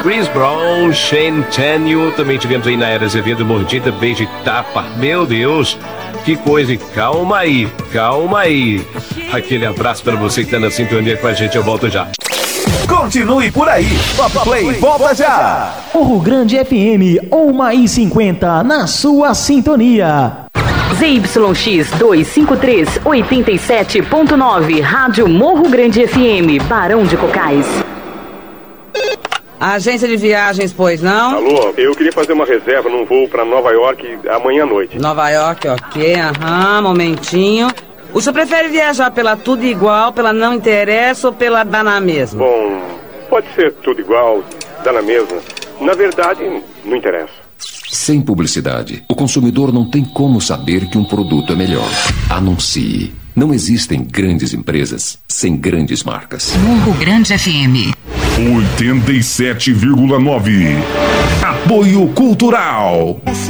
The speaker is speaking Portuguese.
Chris Brown, Shane Tenio, também tivemos aí na Era Azevedo, Mordida, Beijo e Tapa. Meu Deus, que coisa, e calma aí. Aquele abraço para você que tá na sintonia com a gente, eu volto já. Continue por aí, Papa Play volta já. Morro Grande FM, 1:50 na sua sintonia. ZYX 253, 87.9, Rádio Morro Grande FM, Barão de Cocais. Agência de viagens, pois não? Alô, eu queria fazer uma reserva num voo para Nova York amanhã à noite. Nova York, ok, momentinho. O senhor prefere viajar pela Tudo Igual, pela Não Interessa ou pela Dá na Mesma? Bom, pode ser tudo igual, dá na mesma. Na verdade, não interessa. Sem publicidade, o consumidor não tem como saber que um produto é melhor. Anuncie. Não existem grandes empresas sem grandes marcas. Morro Grande FM 87,9. Apoio Cultural.